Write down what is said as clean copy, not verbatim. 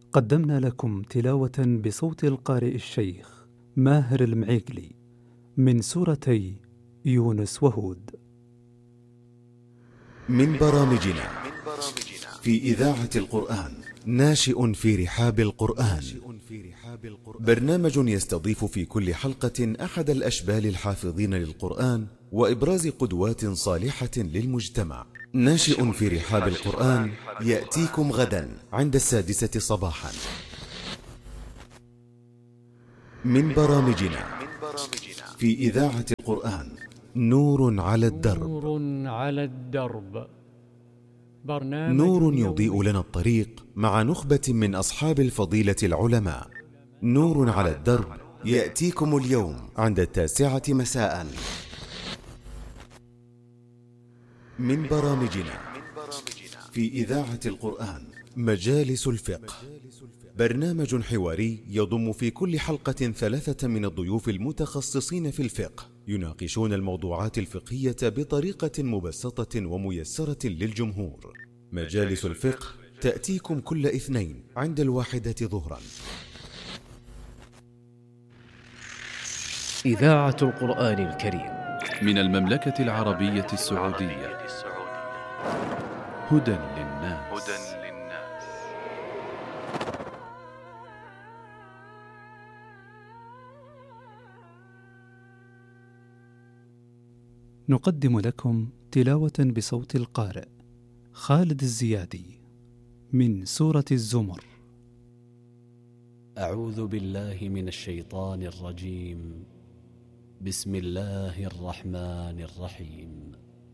قدمنا لكم تلاوة بصوت القارئ الشيخ ماهر المعيقلي من سورتي يونس وهود. من برامجنا في إذاعة القرآن ناشئ في رحاب القرآن، برنامج يستضيف في كل حلقة أحد الأشبال الحافظين للقرآن وإبراز قدوات صالحة للمجتمع. ناشئ في رحاب القرآن يأتيكم غدا عند 6:00 صباحا. من برامجنا في إذاعة القرآن نور على الدرب. نور يضيء لنا الطريق مع نخبة من أصحاب الفضيلة العلماء. نور على الدرب يأتيكم اليوم عند 9:00 مساء. من برامجنا في إذاعة القرآن مجالس الفقه، برنامج حواري يضم في كل حلقة 3 من الضيوف المتخصصين في الفقه، يناقشون الموضوعات الفقهية بطريقة مبسطة وميسرة للجمهور. مجالس الفقه تأتيكم كل اثنين عند 1:00 ظهرا. إذاعة القرآن الكريم من المملكة العربية السعودية. هدى للناس. نقدم لكم تلاوة بصوت القارئ خالد الزيادي من سورة الزمر. أعوذ بالله من الشيطان الرجيم. بسم الله الرحمن الرحيم.